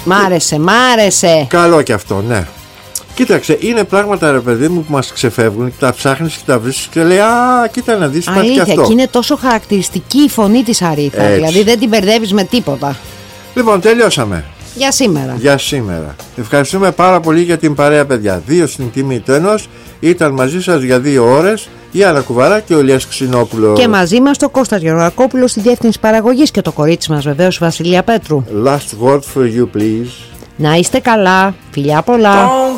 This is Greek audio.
Μ' άρεσε. Καλό και αυτό, ναι. Κοίταξε, είναι πράγματα ρε παιδί μου που μας ξεφεύγουν και τα ψάχνεις και τα βρίσκεις και λέει α, κοίτα να δεις, υπάρχει και αυτό. Και είναι τόσο χαρακτηριστική η φωνή της Αρίθα. Έτσι. Δηλαδή δεν την μπερδεύεις με τίποτα. Λοιπόν, τελειώσαμε Για σήμερα. Ευχαριστούμε πάρα πολύ για την παρέα, παιδιά. 2 στην τιμή του ενός. Ήταν μαζί σας για 2 ώρες η Άννα Κουβαρά και ο Ηλίας Ξινόπουλος. Και μαζί μας το Κώστας Γεωργακόπουλος στη διεύθυνση παραγωγής και το κορίτσι μας βεβαίως Βασιλεία Πέτρου. Last word for you, please. Να είστε καλά. Φιλιά πολλά.